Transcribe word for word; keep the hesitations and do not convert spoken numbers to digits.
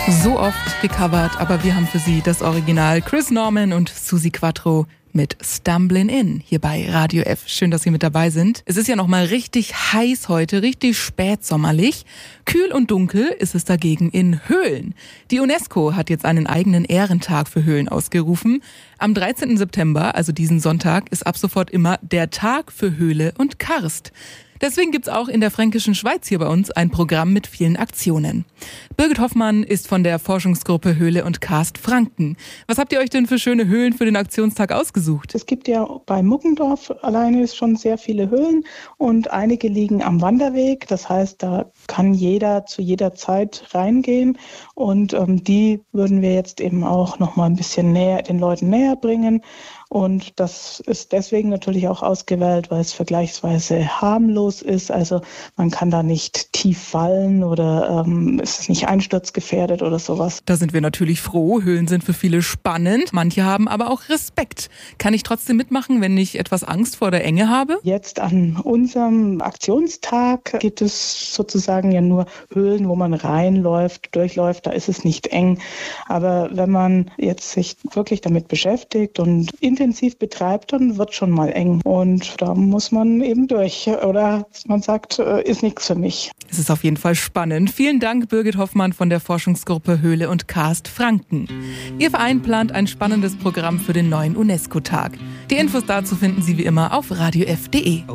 So oft gecovert, aber wir haben für Sie das Original. Chris Norman und Suzi Quatro mit Stumblin' In hier bei Radio F. Schön, dass Sie mit dabei sind. Es ist ja noch mal richtig heiß heute, richtig spätsommerlich. Kühl und dunkel ist es dagegen in Höhlen. Die UNESCO hat jetzt einen eigenen Ehrentag für Höhlen ausgerufen. Am dreizehnten September, also diesen Sonntag, ist ab sofort immer der Tag für Höhle und Karst. Deswegen gibt's auch in der Fränkischen Schweiz hier bei uns ein Programm mit vielen Aktionen. Birgit Hoffmann ist von der Forschungsgruppe Höhle und Karst Franken. Was habt ihr euch denn für schöne Höhlen für den Aktionstag ausgesucht? Es gibt ja bei Muggendorf alleine schon sehr viele Höhlen und einige liegen am Wanderweg. Das heißt, da kann jeder zu jeder Zeit reingehen und ähm, die würden wir jetzt eben auch noch mal ein bisschen näher den Leuten näher bringen. Und das ist deswegen natürlich auch ausgewählt, weil es vergleichsweise harmlos ist. Also man kann da nicht tief fallen oder ähm, es ist nicht einsturzgefährdet oder sowas. Da sind wir natürlich froh. Höhlen sind für viele spannend. Manche haben aber auch Respekt. Kann ich trotzdem mitmachen, wenn ich etwas Angst vor der Enge habe? Jetzt an unserem Aktionstag gibt es sozusagen ja nur Höhlen, wo man reinläuft, durchläuft. Da ist es nicht eng. Aber wenn man jetzt sich wirklich damit beschäftigt und intensiv betreibt, dann wird schon mal eng. Und da muss man eben durch. Oder man sagt, ist nichts für mich. Es ist auf jeden Fall spannend. Vielen Dank, Birgit Hoffmann von der Forschungsgruppe Höhle und Karst Franken. Ihr Verein plant ein spannendes Programm für den neuen UNESCO-Tag. Die Infos dazu finden Sie wie immer auf radio f punkt de.